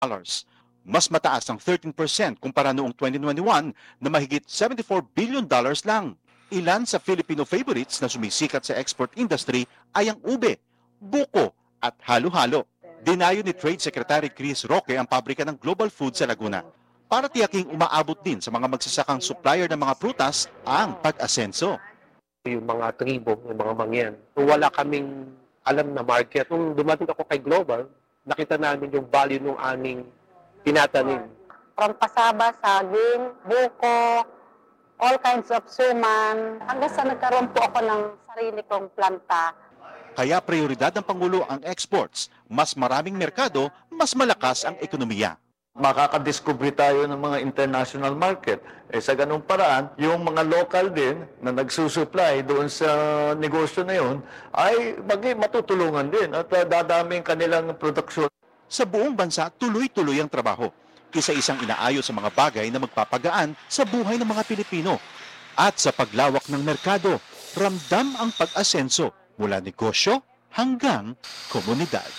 Mas mataas ang 13% kumpara noong 2021 na mahigit $74 billion lang. Ilan sa Filipino favorites na sumisikat sa export industry ay ang ube, buko at halo-halo. Dinayo ni Trade Secretary Chris Roque ang pabrika ng Global Food sa Laguna para tiyaking umaabot din sa mga magsasakang supplier ng mga prutas ang pag-asenso. Yung mga tribo, yung mga mangyan. So, wala kaming alam na market. Nung dumating ako kay Global, nakita namin yung value ng aming tinatanim. From pasaba, saging, buko, all kinds of suman, hanggang sa nagkaroon po ako ng sarili kong planta. Kaya prioridad ng Pangulo ang exports. Mas maraming merkado, mas malakas ang ekonomiya. Makakadiscover tayo ng mga international market. Sa ganung paraan, yung mga local din na nagsusupply doon sa negosyo na yun ay matutulungan din at dadami kanilang produksyon. Sa buong bansa, tuloy-tuloy ang trabaho. Isa-isang inaayos sa mga bagay na magpapagaan sa buhay ng mga Pilipino. At sa paglawak ng merkado, ramdam ang pag-asenso mula negosyo hanggang komunidad.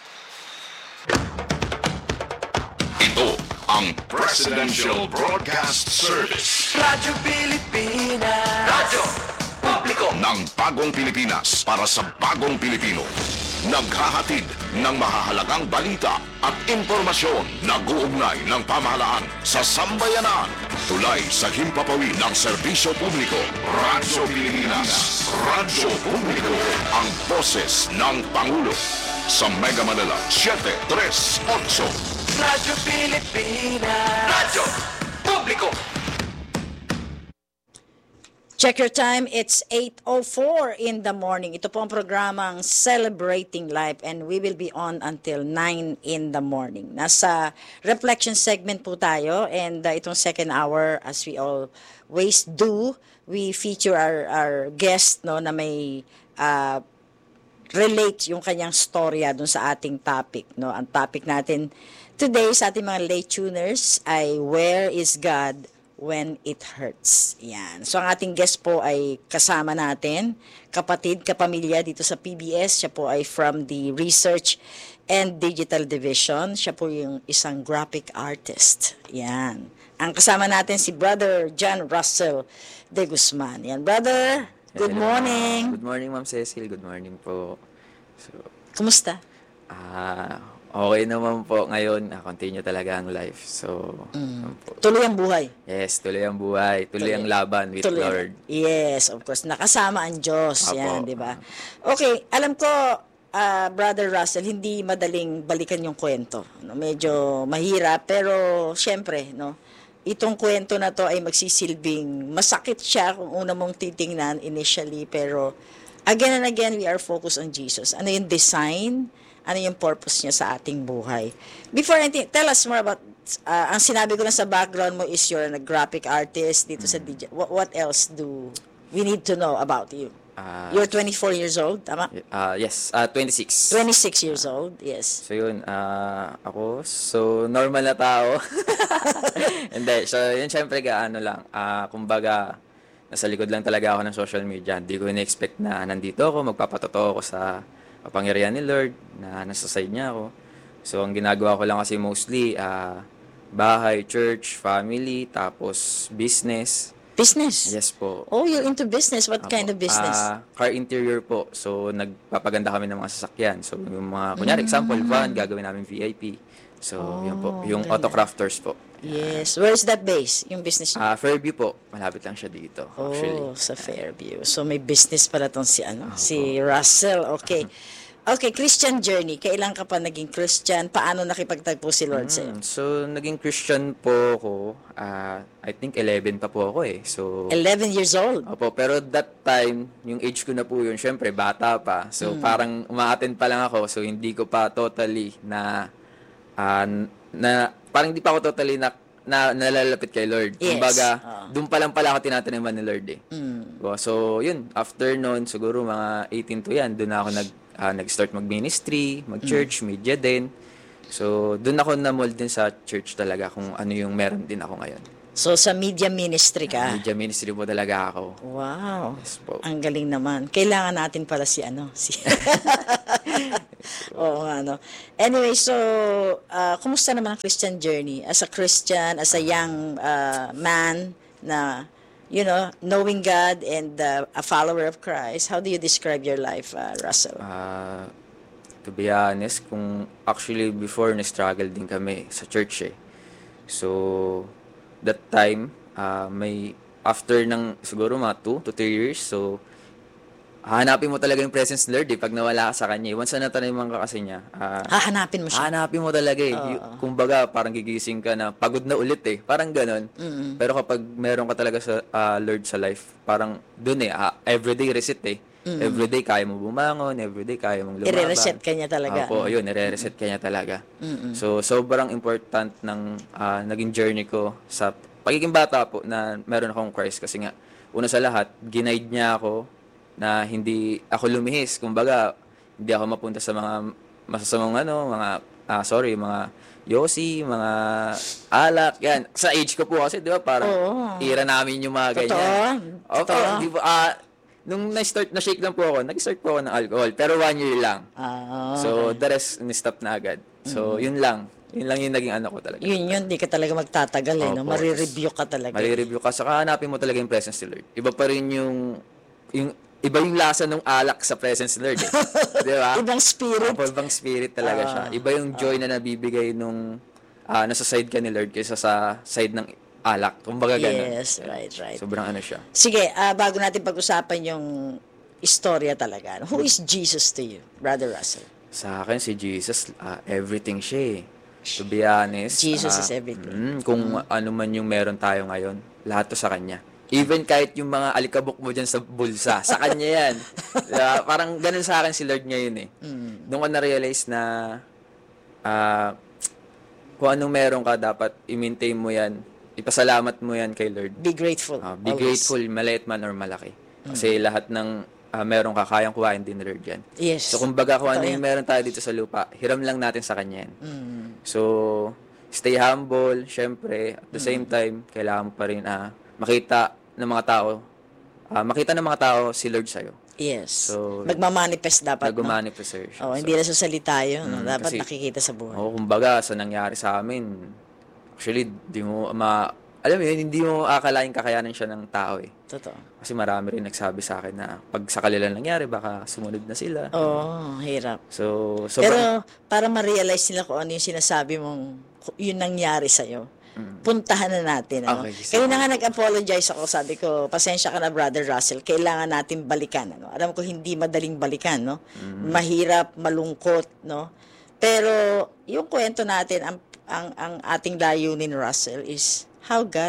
Ito ang Presidential Broadcast Service. Radyo Pilipinas. Radyo Publiko ng bagong Pilipinas para sa bagong Pilipino. Naghahatid ng mahahalagang balita at impormasyon na guugnay ng pamahalaan sa sambayanan. Tulay sa himpapawid ng serbisyo publiko. Radyo Pilipinas. Radyo Publiko. Ang boses ng Pangulo. Sa Mega Manila, 738. Radyo Pilipinas. Radyo Publiko. Check your time, it's 8:04 in the morning. Ito po ang programang Celebrating Life and we will be on until 9 in the morning. Nasa reflection segment po tayo and itong second hour, as we always do, we feature our guest no, na may relate yung kanyang storya dun sa ating topic. No? Ang topic natin today sa ating mga late tuners ay Where is God when it hurts? Yan. So ang ating guest po ay kasama natin, kapatid, kapamilya dito sa PBS. Siya po ay from the Research and Digital Division. Siya po yung isang graphic artist. Yan. Ang kasama natin si Brother John Russell de Guzman. Yan, brother. Good morning. Good morning, Ma'am Cecil. Good morning po. So, kumusta? Okay naman po ngayon. Continue talaga ang life. So, tuloy ang buhay. Yes, tuloy ang buhay. Tuloy ang laban with Lord. Yes, of course. Nakasama ang Diyos. Apo. Yan, di ba? Okay, alam ko, Brother Russell, hindi madaling balikan yung kwento. No? Medyo mahirap, pero syempre, no? Itong kwento na to ay magsisilbing masakit siya kung una mong titingnan initially, pero again and again we are focused on Jesus. Ano yung design, ano yung purpose niya sa ating buhay. Before anything, tell us more about ang sinabi ko lang sa background mo is you're a graphic artist dito sa DJ. What else do we need to know about you? You're 24 years old, tama? Yes, 26. 26 years old, yes. So yun, ako, so normal na tao. Hindi, so yun syempre gaano lang. Kumbaga, nasa likod lang talaga ako ng social media. Hindi ko in-expect na nandito ako, magpapatotoo ako sa kapangyarihan ni Lord, na nasa side niya ako. So ang ginagawa ko lang kasi mostly, bahay, church, family, tapos business. Business? Yes po. Oh, you're into business. What kind of business? Car interior po. So, nagpapaganda kami ng mga sasakyan. So, yung mga, kunyari, example, van, gagawin namin VIP. So, yun po. Yung autocrafters po. Yes. Where is that base? Yung business niyo? Fairview po. Malapit lang siya dito, actually. Oh, sa Fairview. So, may business pala tong si Russell. Okay. Okay, Christian journey. Kailan ka pa naging Christian? Paano nakipagtagpo si Lord sa'yo? So, naging Christian po ako, I think 11 pa po ako eh. So, 11 years old? Opo, pero that time, yung age ko na po yun, syempre, bata pa. So, parang umaattend pa lang ako. So, hindi ko pa totally parang hindi pa ako totally nalalapit kay Lord. Yes. Kumbaga, doon pa lang pala ako tinataniman ni Lord eh. So, yun, after noon, siguro mga 18 to yan, doon ako nag-start mag-ministry, mag-church, media din. So, doon ako na-mold din sa church talaga kung ano yung meron din ako ngayon. So, sa media ministry ka? Media ministry po talaga ako. Wow. Yes po. Ang galing naman. Kailangan natin pala si Oo nga, no. Anyway, so, kumusta naman ang Christian journey? As a Christian, as a young man na, knowing God and a follower of Christ, how do you describe your life, Russell? To be honest, kung actually before na-struggle din kami sa church eh. So, that time, after ng siguro mga 2 to 3 years, so, hahanapin mo talaga yung presence ni Lord pag nawala ka sa Kanya. Once na nataniman ka kasi niya, hahanapin mo siya. hahanapin mo talaga eh. Kumbaga, parang gigising ka na pagod na ulit eh. Parang ganon. Pero kapag meron ka talaga sa Lord sa life, parang dun everyday reset eh. Everyday kaya mo bumangon, everyday kaya mong lumaban. I-reset ka niya talaga. Opo, yun, i-reset ka niya talaga. So, sobrang important ng naging journey ko sa pagiging bata po na meron akong Christ. Kasi nga, una sa lahat, ginaid niya ako na hindi ako lumihis. Kumbaga, hindi ako mapunta sa mga masasamang mga Yossi, mga alak, yan. Sa age ko po kasi, di ba, parang ira namin yung mga ganyan. Totoo. Di ba, nung na-shake lang po ako, nag-start po ako ng alcohol. Pero 1 year lang. So, the rest, ni-stop na agad. So, yun lang. Yun lang yung naging ko talaga. Yun, di ka talaga magtatagal no? Marireview ka talaga. Marireview ka. Saka hanapin mo talaga yung presence ni Lord. Iba pa rin iba yung lasa ng alak sa presence ni Lord eh. Di ba? Ibang spirit. Ibang spirit talaga siya. Iba yung joy na nabibigay nung nasa side ka ni Lord kaysa sa side ng alak. Kumbaga ganun. Yes, right. Sobrang siya. Sige, bago natin pag-usapan yung istorya talaga. Who is Jesus to you, Brother Russell? Sa akin, si Jesus, everything siya eh. To be honest. Jesus is everything. Kung ano man yung meron tayo ngayon, lahat to sa Kanya. Even kahit yung mga alikabok mo dyan sa bulsa, sa Kanya yan. Parang ganun sa akin si Lord ngayon eh. Doon ko na-realize na kung anong meron ka, dapat i-maintain mo yan. Ipasalamat mo yan kay Lord. Be grateful. Be grateful, maliit man or malaki. Kasi lahat ng meron ka, kayang kuhain din ni Lord yan. Yes. So, kumbaga kung ano yung meron tayo dito sa lupa, hiram lang natin sa Kanya yan. So, stay humble, syempre. At the same time, kailangan mo pa rin makita ng mga tao si Lord sa'yo. Yes. So, magmamanifest dapat. Nagmamanifest siya. Hindi na sa salita yun. Dapat kasi, nakikita sa buhay. Kumbaga, sa nangyari sa amin, actually, alam mo yun, hindi mo akalain kakayanan siya ng tao eh. Totoo. Kasi marami rin nagsabi sa akin na pag sa kanila nangyari, baka sumunod na sila. Hirap. So pero para ma-realize nila kung ano yung sinasabi mong yun nangyari sa'yo, puntahan na natin. Okay, kaya na nga nag-apologize ako, sabi ko, pasensya ka na Brother Russell, kailangan natin balikan. Alam ko hindi madaling balikan, no? Mahirap, malungkot, no? Pero yung kwento natin, ang ating layunin, Russell, is how God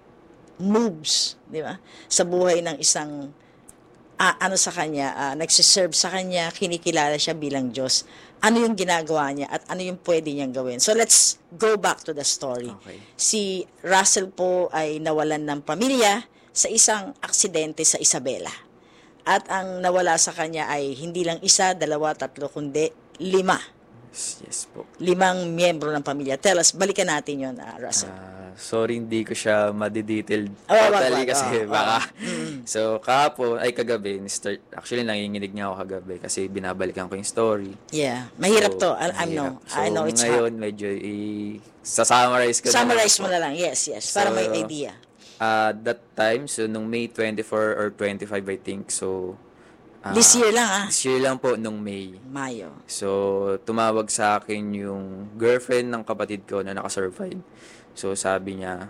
moves, di ba? Sa buhay ng isang sa kanya, nagsiserve sa kanya, kinikilala siya bilang Diyos. Ano yung ginagawa niya at ano yung pwede niyang gawin. So let's go back to the story. Okay. Si Russell po ay nawalan ng pamilya sa isang aksidente sa Isabela. At ang nawala sa kanya ay hindi lang 1, 2, 3, kundi 5. Yes po. 5 miyembro ng pamilya. Tell us, balikan natin yun, Russell. Sorry, hindi ko siya madidetailed totally kasi baka. So, kagabi, actually, nanginginig niya ako kagabi kasi binabalikan ko yung story. Yeah. Mahirap to. I know it's ngayon, hard. medyo sa-summarize ko Summarize mo na lang. Yes. Para may idea. That time, so nung May 24 or 25, I think, so this year lang This year lang po, nung Mayo. So, tumawag sa akin yung girlfriend ng kapatid ko na nakasurvive. So, sabi niya,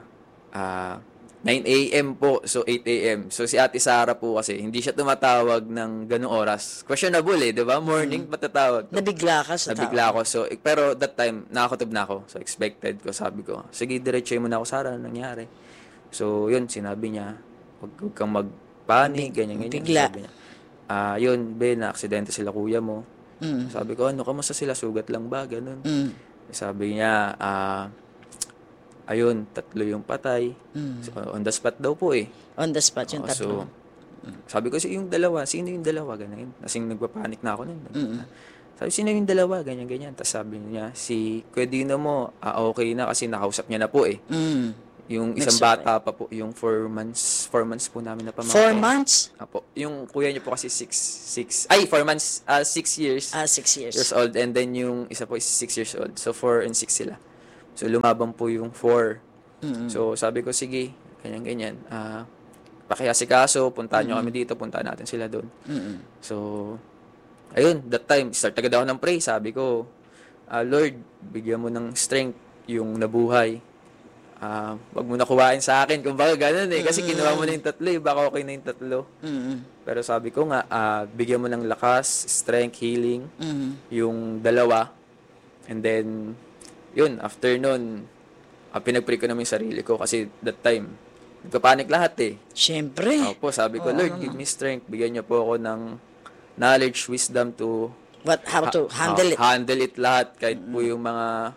9 a.m. po, so 8 a.m. So, si Ate Sara po kasi, hindi siya tumatawag ng ganung oras. Questionable di ba? Morning, patatawag. Nabigla ka sa Nabigla ako. So, pero that time, nakakutob na ako. So, expected ko. Sabi ko, sige, diretso mo na ako, Sara, nangyari. So, yun, sinabi niya, huwag kang magpanik, ganyan. Bigla. Sabi niya, yun, na-aksidente sila kuya mo. Sabi ko, kamusta sila? Sugat lang ba? Ganun. Sabi niya, ayun, 3 yung patay. So, on the spot daw po eh. On the spot yung 3. So, sabi ko, yung dalawa, sino yung dalawa? Ganyan. Kasing nagpapanik na ako nun. Sabi, sino yung dalawa? Ganyan. Tapos sabi niya, si Kuya Dino mo, okay na kasi nakausap niya na po eh. Yung isang Nag-survive. bata pa po, yung 4 months po namin na pamangkin. 4 months? Apo. Yung kuya niyo po kasi 6 months, 6 years. 6 years. Years old. And then yung isa po is 6 years old. So 4 and 6 sila. So lumabang po yung 4. So sabi ko, sige, ganyan-ganyan. Pakiasikaso, puntahan nyo kami dito, puntahan natin sila doon. So, ayun, that time, start agad ako ng pray. Sabi ko, Lord, bigyan mo ng strength yung nabuhay. Wag mo na kuwain sa akin. Kung baka ganun eh. Kasi kinuha mo na yung 3 eh. Baka okay na yung 3. Pero sabi ko nga, bigyan mo ng lakas, strength, healing, yung 2. And then, yun, after nun, pinag-pray ko naman yung sarili ko. Kasi that time, nagpapanik lahat eh. Siyempre. Opo, sabi ko, Lord, give me strength. Bigyan niyo po ako ng knowledge, wisdom to How to handle it. handle it lahat. Kahit po yung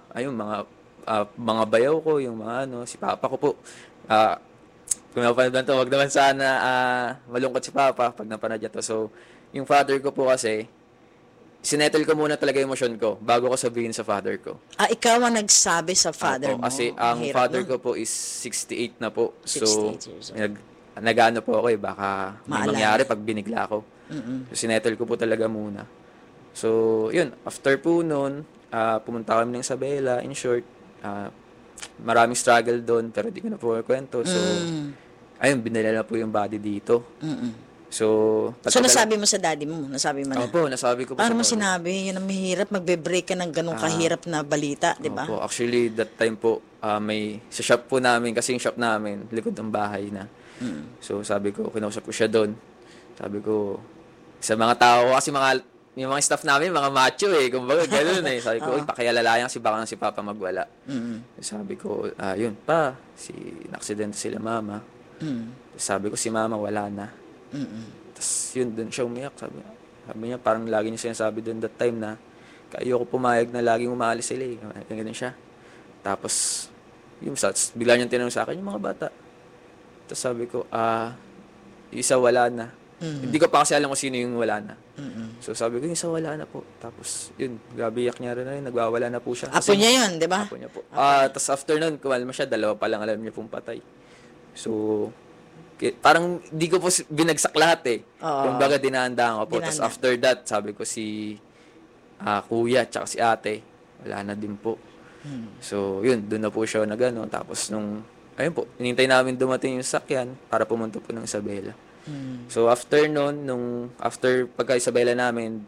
mga bayaw ko, yung mga si Papa ko po. Kung napanood to, wag naman sana malungkot si Papa pag napanood niya to. So, yung father ko po kasi, sinettle ko muna talaga yung emosyon ko bago ko sabihin sa father ko. Ikaw ang nagsabi sa father Opo, mo. kasi ang Hirap father nun. ko po is 68 na po. 68 So, years old. nag-ano po ako baka may Maalala. mangyari pag binigla ko. So, sinettle ko po talaga muna. So, yun. After po nun, pumunta kami ng Isabela. In short, maraming struggle doon pero di ko na po kwento. So, ayun, binala na po yung body dito. So nasabi mo sa daddy mo? Nasabi mo na? Opo, nasabi ko po Paano mo father. sinabi? Yun ang mahirap. Magbe-break ka ng ganong kahirap na balita, di ba? Opo, actually, that time po, may sa shop po namin, kasi yung shop namin, likod ng bahay na. So, sabi ko, kinausap ko siya doon. Sabi ko, sa mga tao, kasi yung mga staff namin, mga macho eh. Kumbaga, gano'n eh. Sabi ko, pakialalayan kasi baka si Papa magwala. Sabi ko, yun pa, na-aksidente sila Mama. Sabi ko, si Mama wala na. Tapos yun, dun siya umiyak. Sabi niya, parang lagi niya sinasabi dun that time na ayoko pumayag na laging umaalis sila eh. Ganyan siya. Tapos, bigla niyang tinanong sa akin, yung mga bata. Tapos sabi ko, yung isa wala na. Hindi ko pa kasi alam kung sino yung wala na. So sabi ko, yung isa wala na po. Tapos, yun, grabe iyak niya rin na nagwawala na po siya. Apo niya yun, di ba? Apo niya po. Tapos after nun, kumalma siya, 2 pa lang alam niya pong patay. So, parang di ko po binagsak lahat eh. Kumbaga dinaandaan ko po. Tapos after that, sabi ko si kuya tsaka si ate, wala na din po. So, yun, doon na po siya nagano. Tapos ayun po, hinintay namin dumating yung sakyan para pumunta po ng Isabela. So, after nun, after pagka-Isabela namin,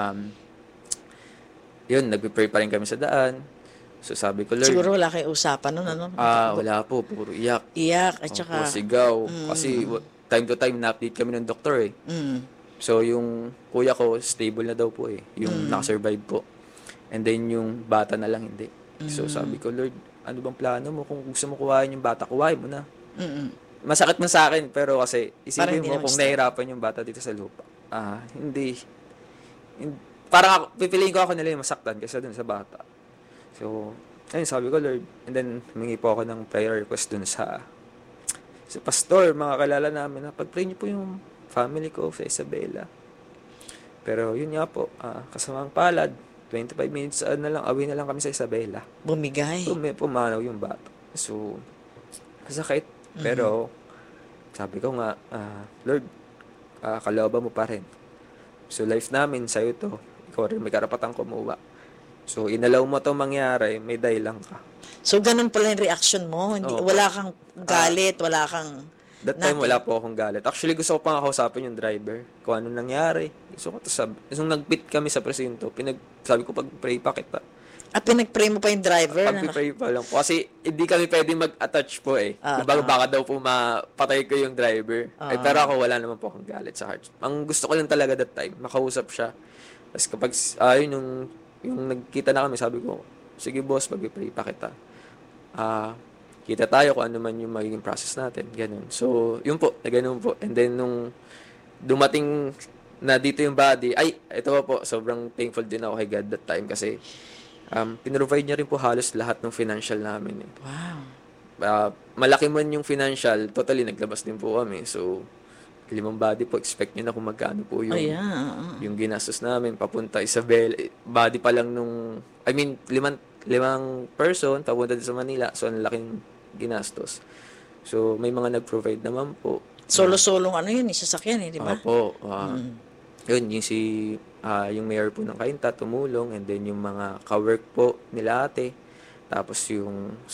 yun, nagpe-pray pa rin kami sa daan. So, sabi ko, Lord, Siguro wala kayong usapan nun, ano? wala po, puro iyak. Iyak, at saka... Opo, sigaw. Kasi time to time, na-update kami ng doktor eh. So, yung kuya ko, stable na daw po eh. Yung nakasurvive po. And then, yung bata na lang, hindi. So, sabi ko, Lord, ano bang plano mo? Kung gusto mo kuhain yung bata, kuhain mo na. Masakit man sa akin, pero kasi, isipin mo, kung nahihirapan yung bata dito sa lupa. Hindi. Parang pipiliin ko ako nila yung masaktan kaysa dun sa bata. So, ayun, sabi ko, Lord. And then, humingi po ako ng prayer request dun sa pastor, mga kalala namin, na pag-pray niyo po yung family ko sa Isabela. Pero, yun nga po, kasamang palad, 25 minutes na lang, away na lang kami sa Isabela. Bumigay. So, may pumanaw yung bata. So, kasakit. Pero, sabi ko nga, Lord, kalooban mo pa rin. So, life namin, sa'yo to. Ikaw rin may karapatang kumuha. So, inalaw mo to mangyari, may dahilan ka. So, ganun pala yung reaction mo. Wala kang galit, wala kang... That time, wala po akong galit. Actually, gusto ko pang kausapin yung driver. Kung anong nangyari. Gusto ko to sabi. Nung nag-pit kami sa presinto, sabi ko, pag-pray pa kita. Pinag-pray mo pa yung driver? Pag-pray pa lang po. Kasi, hindi kami pwede mag-attach po eh. Baka daw po mapatay ko yung driver. Pero ako, wala naman po akong galit sa heart. Ang gusto ko lang talaga that time, makausap siya. Tapos kapag, yung nagkita na kami, sabi ko, sige boss, mag-pray pa kita. Kita tayo kung ano man yung magiging process natin. Ganun. So, yun po, ganun po. And then, nung dumating na dito yung body, ito po, sobrang thankful din ako kay God that time kasi pinrovide niya rin po halos lahat ng financial namin. Eh. Wow. Malaki man yung financial, totally naglabas din po kami. So, 5 body po, expect nyo na kung magkano po yung, yung ginastos namin, papunta Isabela, body pa lang nung, 5 person, papunta din sa Manila, so ang laking ginastos. So, may mga nag-provide naman po. Solo-solong ano yun, sasakyan di ba? Opo. Yun, yung mayor po ng Cainta tumulong, and then yung mga ka-work po nila ate. Tapos yung